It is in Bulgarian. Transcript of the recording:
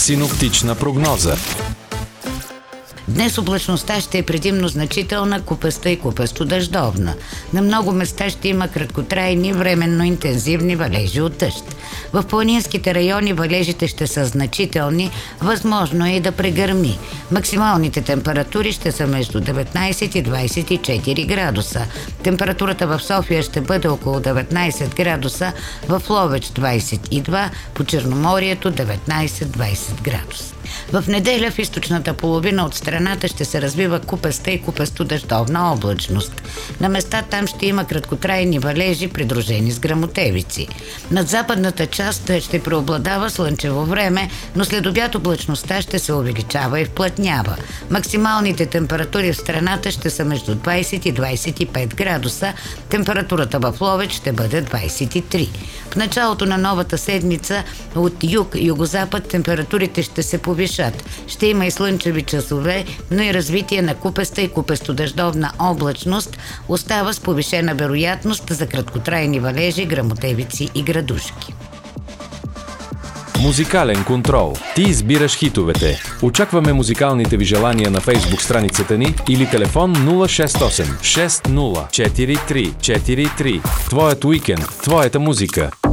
Синоптична прогноза. Днес облачността ще е предимно значителна, купаста и купасто-дъждовна. На много места ще има краткотрайни, временно интензивни валежи от дъжд. В планинските райони валежите ще са значителни, възможно е и да прегърми. Максималните температури ще са между 19 и 24 градуса. Температурата в София ще бъде около 19 градуса, в Ловеч 22, по Черноморието 19-20 градуса. В неделя в източната половина от страната ще се развива купаста и купасто-дъждовна облачност. На места там ще има краткотрайни валежи, придружени с гръмотевици. Над западната част ще преобладава слънчево време, но след обяд облачността ще се увеличава и вплътнява. Максималните температури в страната ще са между 20 и 25 градуса. Температурата в Ловеч ще бъде 23. В началото на новата седмица от юг-югозапад температурите ще се повишат. Ще има и слънчеви часове, но и развитие на купаста и купасто-дъждовна облачност остава с повишена вероятност за краткотрайни валежи, гръмотевици и градушки. Музикален контрол. Ти избираш хитовете. Очакваме музикалните ви желания на фейсбук страницата ни или телефон 068 60 43 43. Твоят уикенд, твоята музика.